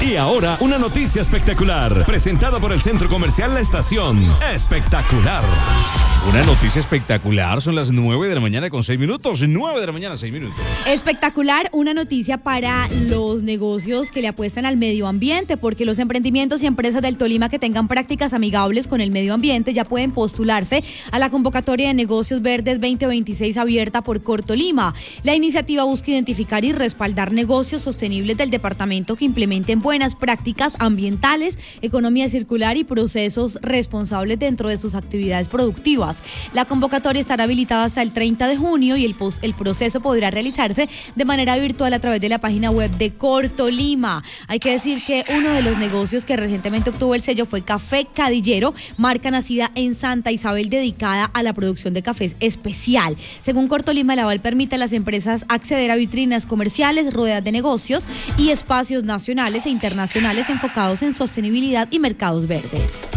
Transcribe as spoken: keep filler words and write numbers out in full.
Y ahora, una noticia espectacular, presentada por el Centro Comercial La Estación. Espectacular. Una noticia espectacular, son las nueve de la mañana con seis minutos, nueve de la mañana, seis minutos. Espectacular, una noticia para los negocios que le apuestan al medio ambiente, porque los emprendimientos y empresas del Tolima que tengan prácticas amigables con el medio ambiente ya pueden postularse a la convocatoria de negocios verdes veinte veintiséis abierta por Cortolima. La iniciativa busca identificar y respaldar negocios sostenibles del departamento que implementen buenas prácticas ambientales, economía circular y procesos responsables dentro de sus actividades productivas. La convocatoria estará habilitada hasta el treinta de junio y el, post, el proceso podrá realizarse de manera virtual a través de la página web de Cortolima. Hay que decir que uno de los negocios que recientemente obtuvo el sello fue Café Cadillero, marca nacida en Santa Isabel dedicada a la producción de cafés especial. Según Cortolima, el aval permite a las empresas acceder a vitrinas comerciales, ruedas de negocios y espacios nacionales e internacionales enfocados en sostenibilidad y mercados verdes.